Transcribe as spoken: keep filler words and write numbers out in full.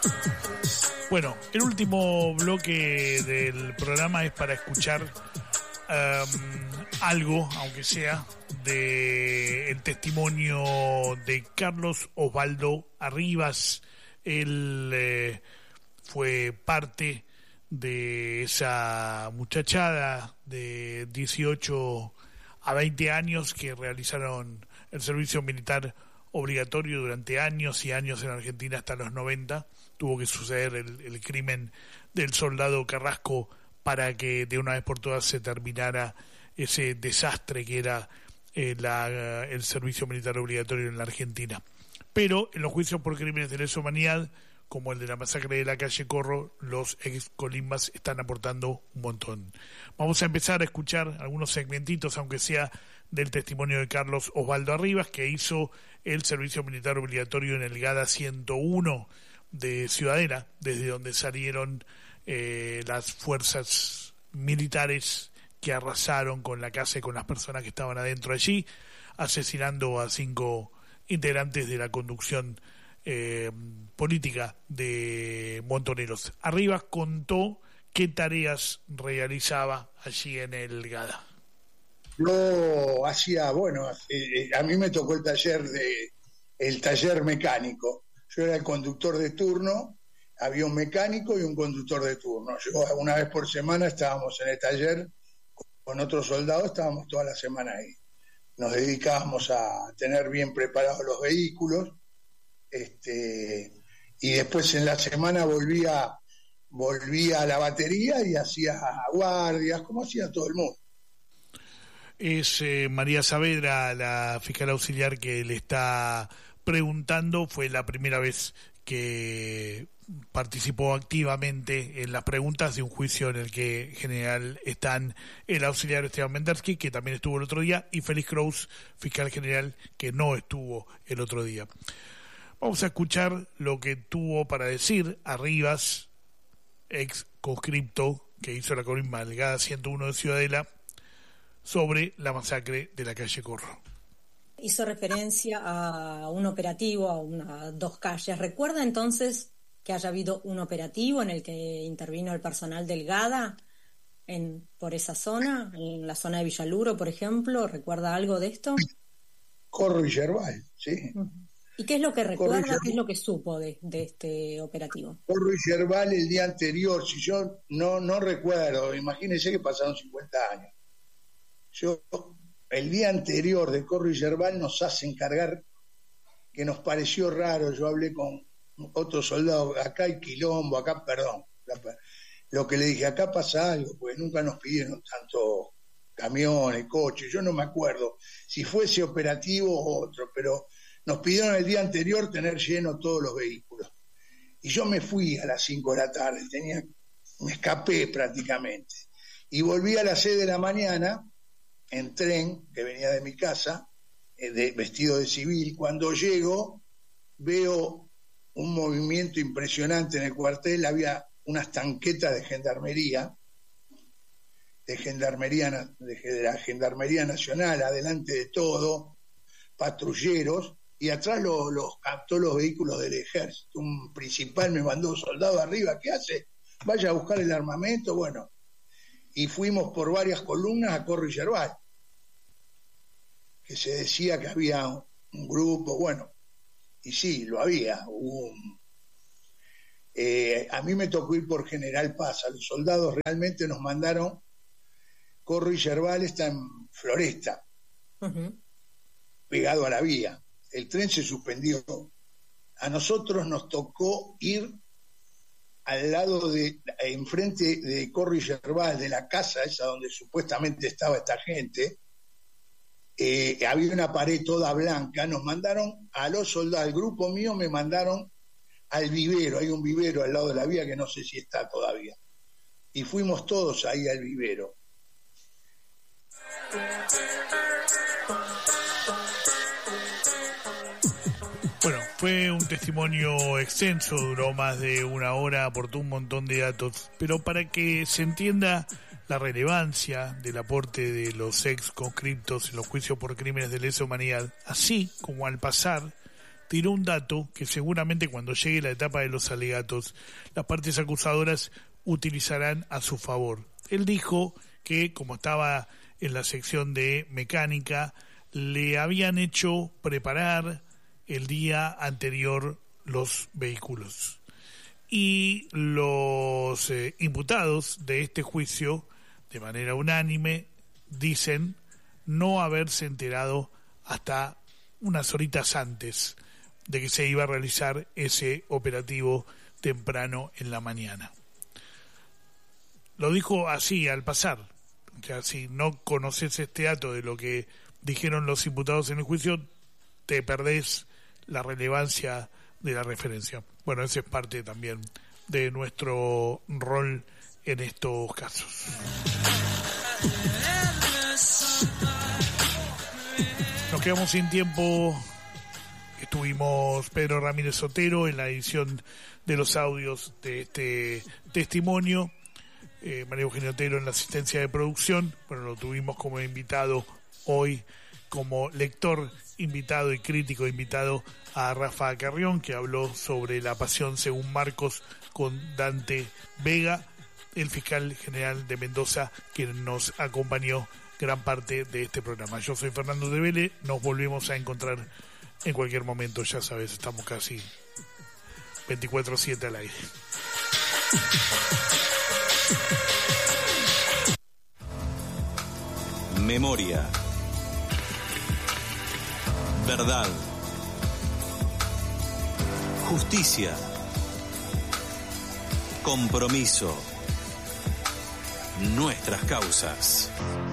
Bueno, el último bloque del programa es para escuchar um, algo, aunque sea, de el testimonio de Carlos Osvaldo Arribas. Él eh, fue parte de esa muchachada de dieciocho a veinte años que realizaron el servicio militar obligatorio durante años y años en Argentina hasta los noventa. Tuvo que suceder el, el crimen del soldado Carrasco para que de una vez por todas se terminara ese desastre que era eh, la, el servicio militar obligatorio en la Argentina. Pero en los juicios por crímenes de lesa humanidad, como el de la masacre de la calle Corro, los ex colimbas están aportando un montón. Vamos a empezar a escuchar algunos segmentitos, aunque sea del testimonio de Carlos Osvaldo Arribas, que hizo el servicio militar obligatorio en el GADA ciento uno de Ciudadela, desde donde salieron eh, las fuerzas militares que arrasaron con la casa y con las personas que estaban adentro allí, asesinando a cinco integrantes de la conducción eh, política de Montoneros. Arribas contó qué tareas realizaba allí en el GADA. Yo hacía, bueno, eh, a mí me tocó el taller de el taller mecánico. Yo era el conductor de turno, había un mecánico y un conductor de turno. Yo una vez por semana estábamos en el taller con otros soldados, estábamos toda la semana ahí. Nos dedicábamos a tener bien preparados los vehículos, este, y después en la semana volvía, volvía a la batería y hacía guardias, como hacía todo el mundo. Es eh, María Saavedra, la fiscal auxiliar, que le está preguntando. Fue la primera vez que participó activamente en las preguntas de un juicio en el que en general están el auxiliar Esteban Mendersky, que también estuvo el otro día, y Félix Kraus, fiscal general, que no estuvo el otro día. Vamos a escuchar lo que tuvo para decir Arribas, ex conscripto que hizo la colimba del GADA ciento uno de Ciudadela, sobre la masacre de la calle Corro. Hizo referencia a un operativo, a una, dos calles. ¿Recuerda entonces que haya habido un operativo en el que intervino el personal del GADA en, por esa zona, en la zona de Villaluro, por ejemplo? ¿Recuerda algo de esto? Corro y Yerbal, sí. ¿Y qué es lo que recuerda, qué es lo que supo de, de este operativo? Corro y Yerbal el día anterior, si yo no, no recuerdo, imagínense que pasaron cincuenta años. Yo, el día anterior de Corro y Yerbal nos hacen cargar, que nos pareció raro. Yo hablé con otro soldado, acá hay quilombo, acá, perdón, lo que le dije, acá pasa algo, pues nunca nos pidieron tanto camiones, coches, yo no me acuerdo si fuese operativo o otro, pero nos pidieron el día anterior tener lleno todos los vehículos. Y yo me fui a las cinco de la tarde, tenía, me escapé prácticamente. Y volví a las seis de la mañana, en tren, que venía de mi casa, eh, de, vestido de civil. Cuando llego, veo un movimiento impresionante en el cuartel. Había unas tanquetas de gendarmería, de gendarmería, de, de la Gendarmería Nacional, adelante de todo, patrulleros, y atrás los lo, captó los vehículos del ejército. Un principal me mandó, soldado arriba, ¿qué hace? Vaya a buscar el armamento. Bueno, y fuimos por varias columnas a Corro y Yerbal, que se decía que había un, un grupo, bueno, y sí, lo había. Un, eh, a mí me tocó ir por General Paz. A los soldados realmente nos mandaron. Corro y Yerbal está en Floresta, uh-huh, pegado a la vía. El tren se suspendió. A nosotros nos tocó ir al lado de, enfrente de Corro y Yerbal, de la casa esa donde supuestamente estaba esta gente. Eh, había una pared toda blanca. Nos mandaron a los soldados, el grupo mío me mandaron al vivero. Hay un vivero al lado de la vía que no sé si está todavía, y fuimos todos ahí al vivero. Bueno, fue un testimonio extenso, duró más de una hora, aportó un montón de datos, pero para que se entienda la relevancia del aporte de los ex conscriptos en los juicios por crímenes de lesa humanidad, así como al pasar tiró un dato que seguramente cuando llegue la etapa de los alegatos, las partes acusadoras utilizarán a su favor. Él dijo que, como estaba en la sección de mecánica, le habían hecho preparar el día anterior los vehículos. Y los eh, imputados de este juicio, de manera unánime, dicen no haberse enterado hasta unas horitas antes de que se iba a realizar ese operativo temprano en la mañana. Lo dijo así al pasar. O sea, si no conoces este dato de lo que dijeron los imputados en el juicio, te perdés la relevancia de la referencia. Bueno, ese es parte también de nuestro rol en estos casos. Nos quedamos sin tiempo. Estuvimos Pedro Ramírez Sotero en la edición de los audios de este testimonio, eh, María Eugenia Otero en la asistencia de producción. Bueno, lo tuvimos como invitado hoy, como lector invitado y crítico invitado, a Rafa Carrión, que habló sobre La Pasión según Marcos con Dante Vega, el fiscal general de Mendoza, quien nos acompañó gran parte de este programa. Yo soy Fernando de Vélez, nos volvemos a encontrar en cualquier momento, ya sabes, estamos casi veinticuatro siete al aire. Memoria. Verdad. Justicia. Compromiso. Nuestras causas.